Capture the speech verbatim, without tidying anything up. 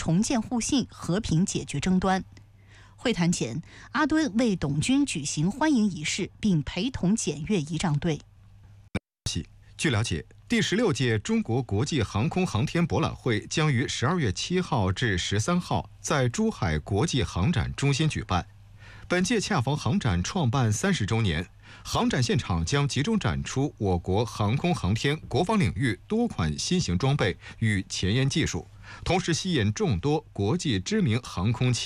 重建互信，和平解决争端。会谈前，阿敦为董军举行欢迎仪式，并陪同检阅仪仗队。 据了解，第十六届中国国际航空航天博览会将于十二月七号至十三号在珠海国际航展中心举办。本届恰逢航展创办三十周年，航展现场将集中展出我国航空航天国防领域多款新型装备与前沿技术，同时吸引众多国际知名航空企业。